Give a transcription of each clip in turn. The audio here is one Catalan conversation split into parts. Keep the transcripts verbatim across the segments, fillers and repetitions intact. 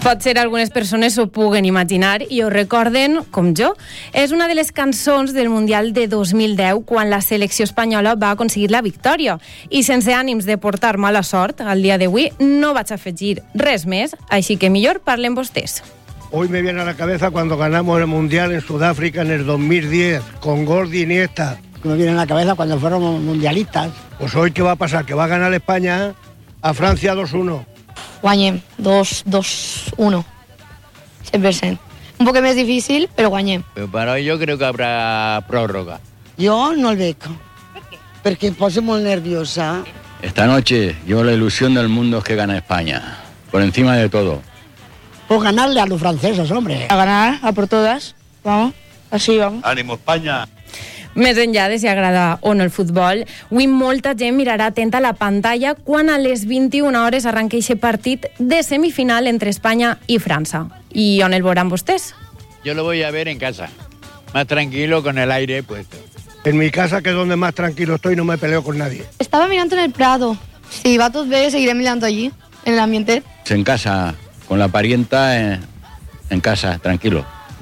Potser algunes persones ho puguen imaginar i ho recorden, com jo. És una de les cançons del Mundial de dos mil deu, quan la selecció espanyola va aconseguir la victòria. I sense ànims de portar mala sort, al dia d'avui no vaig afegir res més, així que millor parlen vostès. Hoy me viene a la cabeza cuando ganamos el Mundial en Sudáfrica en el dos mil diez, con Gordi y Iniesta. Me viene a la cabeza cuando fueron mundialistas. Pues hoy, ¿qué va a pasar? Que va a ganar España a Francia dos uno. Guanyem, dos uno, cien por ciento. Un poco más difícil, pero guanyem. Pero para hoy yo creo que habrá prórroga. Yo no el veig. ¿Por qué? Porque me puse muy nerviosa. Esta noche, yo la ilusión del mundo es que gane España, por encima de todo. Pues ganarle a los franceses, hombre. A ganar, a por todas. Vamos, así vamos. ¡Ánimo, España! Més enllà de si agrada o no el futbol, avui molta gent mirarà atenta a la pantalla quan a les vint-i-una hores arranca aquest partit de semifinal entre Espanya i França. I on el veuran vostès? Yo lo voy a ver en casa, más tranquilo, con el aire puesto. En mi casa, que es donde más tranquilo estoy, no me peleo con nadie. Estaba mirando en el Prado. Si va todo bien, seguiré mirando allí, en el ambiente. En casa, con la parienta, en, en casa, tranquilo.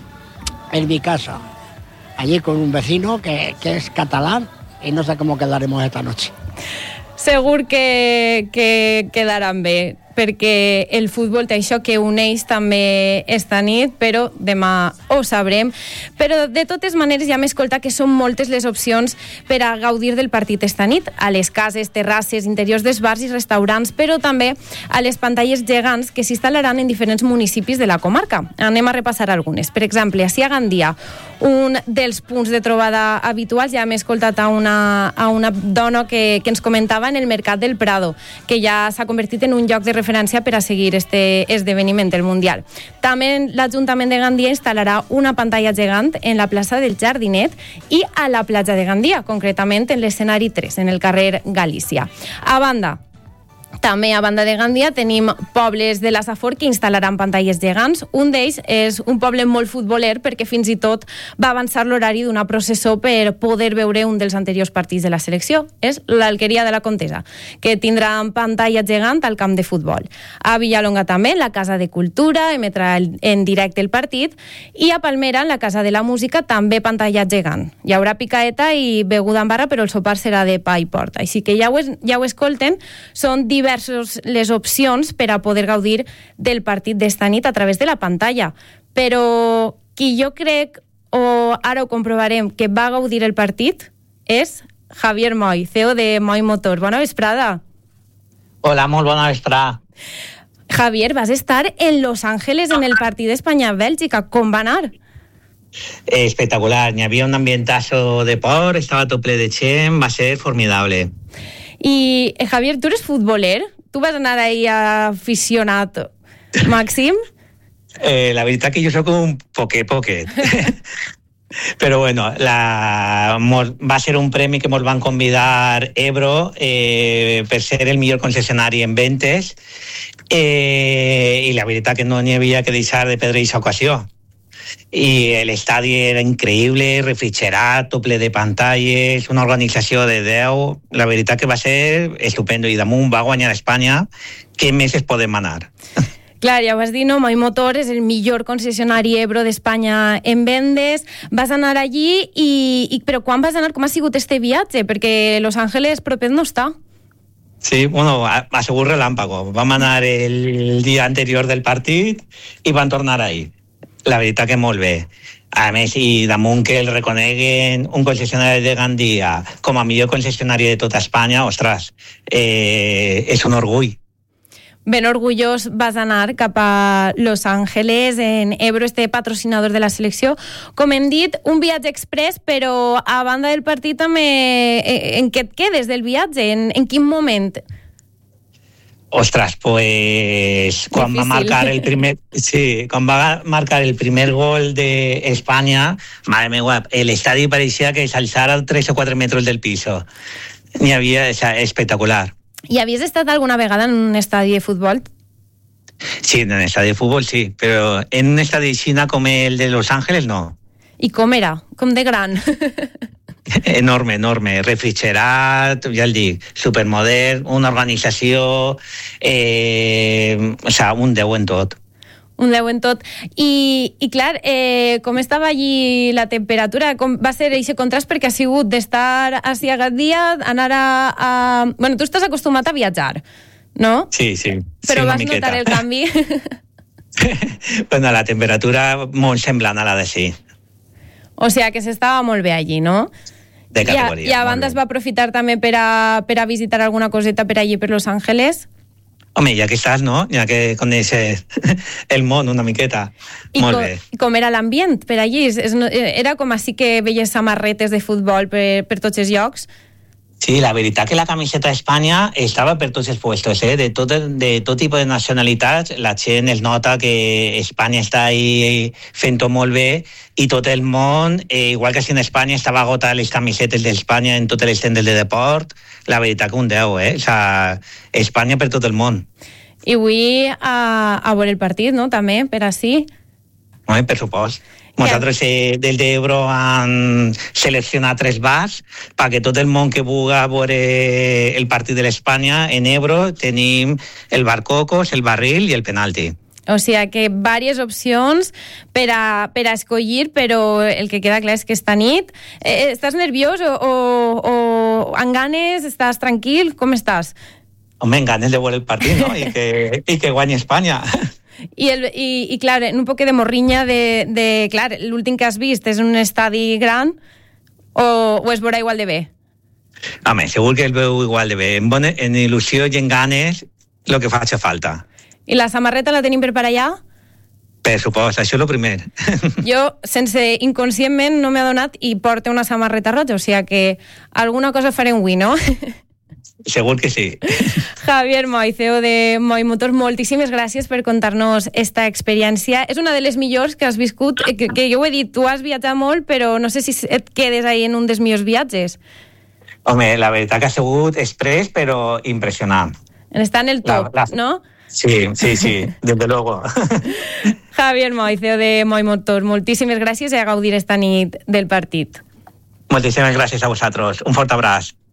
En mi casa. Allí con un vecino que, que es catalán y no sé cómo quedaremos esta noche. Segur que, que quedaran bé, perquè el futbol té això que uneix també esta nit, però demà ho sabrem. Però de totes maneres ja m'he escoltat que són moltes les opcions per a gaudir del partit esta nit, a les cases, terrasses, interiors dels bars i restaurants, però també a les pantalles gegants que s'instal·laran en diferents municipis de la comarca. Anem a repassar algunes. Per exemple, a Gandia, un dels punts de trobada habituals, ja m'he escoltat a una, a una dona que, que ens comentava en el Mercat del Prado, que ja s'ha convertit en un lloc de referència per a seguir este esdeveniment, el Mundial. També l'Ajuntament de Gandia instal·larà una pantalla gegant en la plaça del Jardinet i a la platja de Gandia, concretament en l'escenari tres, en el carrer Galícia. A banda, també a banda de Gandia tenim pobles de la Safor que instal·laran pantalles gegants. Un d'ells és un poble molt futboler perquè fins i tot va avançar l'horari d'una processó per poder veure un dels anteriors partits de la selecció. És l'Alqueria de la Contesa, que tindrà pantalla gegant al camp de futbol. A Villalonga també, la Casa de Cultura, emetrà en directe el partit, i a Palmera, en la Casa de la Música, també pantalla gegant. Hi haurà picaeta i beguda en barra, però el sopar serà de pa i porta. Així que ja ho, es, ja ho escolten, són diversos les opcions per a poder gaudir del partit d'esta nit a través de la pantalla. Però qui jo crec, o ara ho comprovarem, que va gaudir el partit és Javier Moy, C E O de Moy Motor. Bona vesprada. Hola, molt bona vesprada. Javier, vas estar en Los Ángeles en el partit d'Espanya-Bèlgica. Com va anar? Espectacular. Hi havia un ambientazo de por, estava tot ple de gent, va ser formidable. I, eh, Javier, tu eres futboler? Tu vas anar ahir aficionat màxim? Eh, la veritat que jo soc un poquet, poquet. Però bueno, la, mos, va ser un premi que ens van convidar Ebro eh, per ser el millor concessionari en ventes eh, i la veritat que no n'hi havia que deixar de perdre aquesta ocasió. I l'estadi era increïble, refrigerat, tot ple de pantalles, una organització de deu. La veritat que va ser estupendo i damunt va guanyar Espanya. Què més es podem anar? Clar, ja ho vas dir, no? Moy Motor és el millor concessionari Ebro d'Espanya en vendes. Vas anar allí, i, i, però quan vas anar? Com ha sigut este viatge? Perquè Los Ángeles propet no està. Sí, bueno, ha, ha sigut relàmpago. Vam anar el dia anterior del partit i van tornar ahir. La veritat que molt bé. A més, i damunt que el reconeguen un concessionari de Gandia com a millor concessionari de tota Espanya, ostres, eh, és un orgull. Ben orgullós vas anar cap a Los Ángeles, en Ebro, este patrocinador de la selecció. Com hem dit, un viatge express, però a banda del partit també, en què et quedes del viatge? En, en quin moment? Ostres, pues quan Difícil. va marcar el primer, sí, quan va marcar el primer gol d'Espanya, madre meva, l'estadi pareixia que s'alçara tres o quatre metres del piso. N'hi havia, o sea, espectacular. I havies estat alguna vegada en un estadi de futbol? Sí, en un estadi de futbol sí, però en un estadi de Xina com el de Los Ángeles no. I com era? Com de gran? Enorme, enorme, refrigerat, ja el dic, supermodern, una organització, eh, o sea, un deu en tot. Un deu en tot. I, i clar, eh, com estava allí la temperatura? Com va ser aquest contrast? Perquè ha sigut d'estar així aquest dia, anar a, a... Bueno, tu estàs acostumat a viatjar, no? Sí, sí. Però sí, vas notar el canvi? Bueno, la temperatura molt semblant a la de sí. O sigui que s'estava molt bé allí, no? De categoria. I a, i a banda es va aprofitar també per a, per a visitar alguna coseta per allí, per Los Ángeles? Home, ja que estàs, no? Ja que coneixes el món una miqueta. I Molt com, bé. com era l'ambient per allí? És, era com així que veies samarretes de futbol per, per tots els llocs? Sí, la veritat que la camiseta d'Espanya estava per tots els puestos, eh? de, tot, de tot tipus de nacionalitats. La gent es nota que Espanya està ahí fent-ho molt bé i tot el món, eh, igual que si en Espanya estava agotat les camisetes d'Espanya en totes les tendes de deport, la veritat que un deu, eh? O sea, Espanya per tot el món. I avui a, a veure el partit, no?, també, per així. No, per supost. Nosaltres eh, del d'Ebro han seleccionat tres bars perquè tot el món que vulgui veure el partit de l'Espanya en Ebro tenim el bar Cocos, el barril i el penalti. O sigui que diverses opcions per a, per a escollir, però el que queda clar és que esta nit... Eh, estàs nerviós o, o, o amb ganes? Estàs tranquil? Com estàs? Home, amb ganes de veure el partit, no? I que, i que guanyi Espanya. I, el, i, i clar, un poc de morrinya de, de clar, l'últim que has vist és un estadi gran o, o es veurà igual de bé? Home, segur que el veu igual de bé. En, bona, en il·lusió i en ganes, el que faci falta. I la samarreta la tenim per per allà? Per supost, això és el primer. Jo, sense inconscientment, no m'he adonat i porto una samarreta roja, o sigui que alguna cosa farem avui, no? Segur que sí. Javier Moy, C E O de Moy Motors, moltíssimes gràcies per contar-nos esta experiència. És una de les millors que has viscut, que, que jo ho he dit, tu has viatjat molt, però no sé si et quedes ahí en un dels millors viatges. Home, la veritat que ha sigut express, però impressionant. Està en el top, la, la... no? Sí, sí, sí, desde luego. Javier Moy, C E O de Moy Motors, moltíssimes gràcies i a gaudir esta nit del partit. Moltíssimes gràcies a vosaltres. Un fort abraç.